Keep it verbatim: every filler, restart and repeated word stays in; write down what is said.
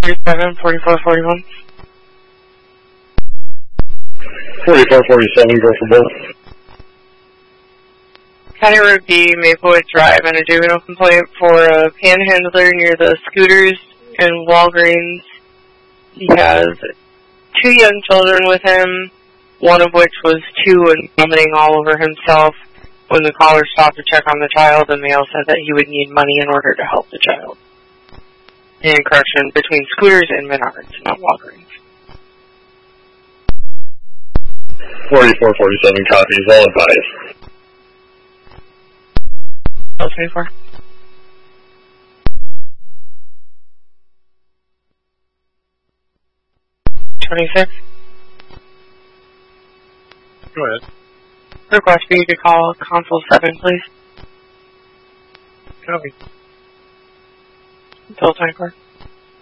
forty-seven, forty-four forty-one. forty-four forty-seven, go for both. County Road B, Maplewood Drive, and a juvenile complaint for a panhandler near the scooters in Walgreens. He has two young children with him, one of which was two and vomiting all over himself. When the caller stopped to check on the child, the male said that he would need money in order to help the child. And correction, between scooters and Menards, not Walgreens. forty-four forty-seven copies, all advised. twenty-four. twenty-six. Go ahead. Request for you to call Console seven, please. Copy. Until twenty-four.